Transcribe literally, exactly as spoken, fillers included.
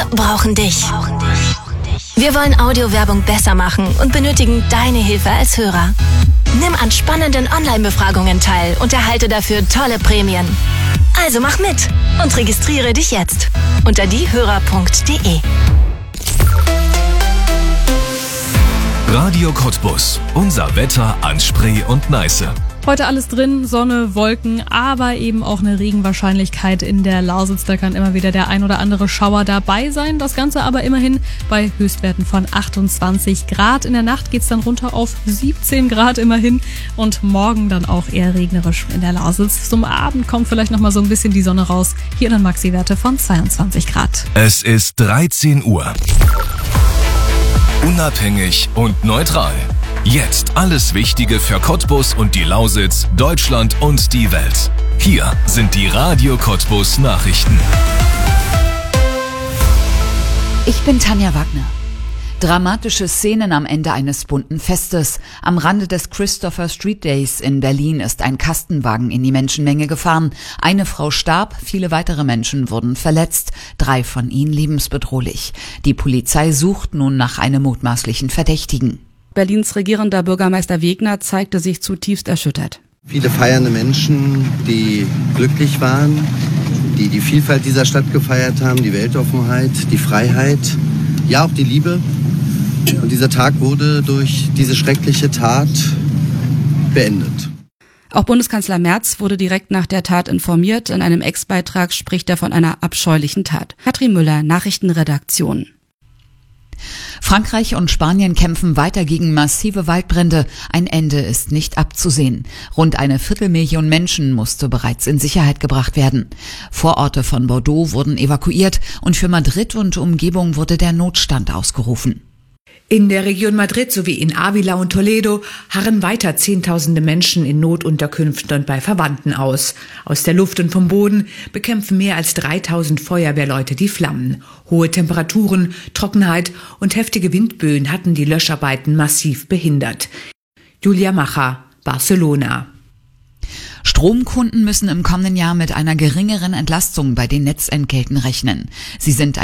Wir brauchen dich. Wir wollen Audiowerbung besser machen und benötigen deine Hilfe als Hörer. Nimm an spannenden Online-Befragungen teil und erhalte dafür tolle Prämien. Also mach mit und registriere dich jetzt unter diehörer punkt de. Radio Cottbus. Unser Wetter an Spree und Neiße. Heute alles drin, Sonne, Wolken, aber eben auch eine Regenwahrscheinlichkeit in der Lausitz. Da kann immer wieder der ein oder andere Schauer dabei sein. Das Ganze aber immerhin bei Höchstwerten von achtundzwanzig Grad. In der Nacht geht's dann runter auf siebzehn Grad immerhin und morgen dann auch eher regnerisch in der Lausitz. Zum Abend kommt vielleicht nochmal so ein bisschen die Sonne raus. Hier dann Maxi-Werte von zweiundzwanzig Grad. Es ist dreizehn Uhr. Unabhängig und neutral. Jetzt alles Wichtige für Cottbus und die Lausitz, Deutschland und die Welt. Hier sind die Radio Cottbus Nachrichten. Ich bin Tanja Wagner. Dramatische Szenen am Ende eines bunten Festes. Am Rande des Christopher Street Days in Berlin ist ein Kastenwagen in die Menschenmenge gefahren. Eine Frau starb, viele weitere Menschen wurden verletzt, drei von ihnen lebensbedrohlich. Die Polizei sucht nun nach einem mutmaßlichen Verdächtigen. Berlins regierender Bürgermeister Wegner zeigte sich zutiefst erschüttert. Viele feiernde Menschen, die glücklich waren, die die Vielfalt dieser Stadt gefeiert haben, die Weltoffenheit, die Freiheit, ja auch die Liebe. Und dieser Tag wurde durch diese schreckliche Tat beendet. Auch Bundeskanzler Merz wurde direkt nach der Tat informiert. In einem Ex-Beitrag spricht er von einer abscheulichen Tat. Katrin Müller, Nachrichtenredaktion. Frankreich und Spanien kämpfen weiter gegen massive Waldbrände. Ein Ende ist nicht abzusehen. Rund eine Viertelmillion Menschen musste bereits in Sicherheit gebracht werden. Vororte von Bordeaux wurden evakuiert und für Madrid und Umgebung wurde der Notstand ausgerufen. In der Region Madrid sowie in Ávila und Toledo harren weiter Zehntausende Menschen in Notunterkünften und bei Verwandten aus. Aus der Luft und vom Boden bekämpfen mehr als dreitausend Feuerwehrleute die Flammen. Hohe Temperaturen, Trockenheit und heftige Windböen hatten die Löscharbeiten massiv behindert. Julia Macher, Barcelona. Stromkunden müssen im kommenden Jahr mit einer geringeren Entlastung bei den Netzentgelten rechnen. Sie sind